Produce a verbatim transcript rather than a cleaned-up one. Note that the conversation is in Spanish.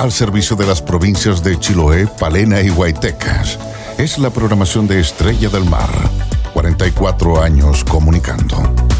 al servicio de las provincias de Chiloé, Palena y Huaytecas. Es la programación de Estrella del Mar. cuarenta y cuatro años comunicando.